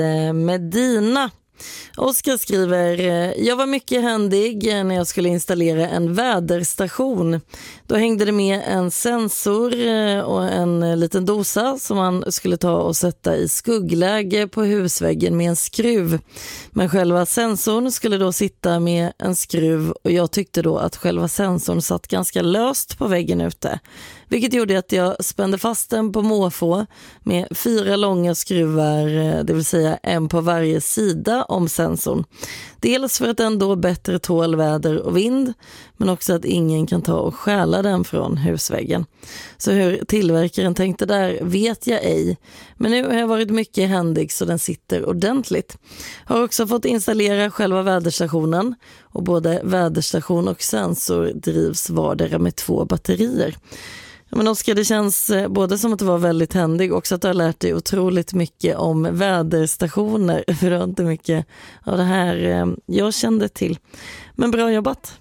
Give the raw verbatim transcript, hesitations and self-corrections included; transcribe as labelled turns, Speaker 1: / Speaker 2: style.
Speaker 1: Medina. Oskar skriver: jag var mycket händig när jag skulle installera en väderstation. Då hängde det med en sensor och en liten dosa som man skulle ta och sätta i skuggläge på husväggen med en skruv. Men själva sensorn skulle då sitta med en skruv och jag tyckte då att själva sensorn satt ganska löst på väggen ute. Vilket gjorde att jag spände fast den på måfå med fyra långa skruvar, det vill säga en på varje sida om sensorn. Dels för att den då bättre tål väder och vind, men också att ingen kan ta och stjäla den från husväggen. Så hur tillverkaren tänkte där vet jag ej. Men nu har jag varit mycket händig så den sitter ordentligt. Har också fått installera själva väderstationen och både väderstation och sensor drivs vardera med två batterier. Men Oskar, det känns både som att det var väldigt händig och också att du har lärt dig otroligt mycket om väderstationer. För det var inte mycket av det här jag kände till. Men bra jobbat!